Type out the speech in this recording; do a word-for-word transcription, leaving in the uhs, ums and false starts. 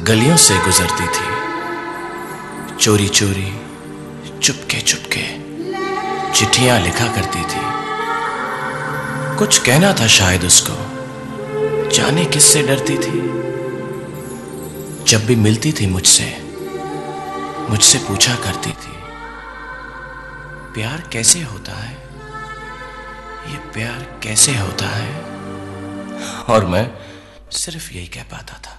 गलियों से गुजरती थी, चोरी चोरी चुपके चुपके चिट्ठियां लिखा करती थी। कुछ कहना था शायद उसको, जाने किससे डरती थी। जब भी मिलती थी मुझसे मुझसे पूछा करती थी, प्यार कैसे होता है, ये प्यार कैसे होता है। और मैं सिर्फ यही कह पाता था।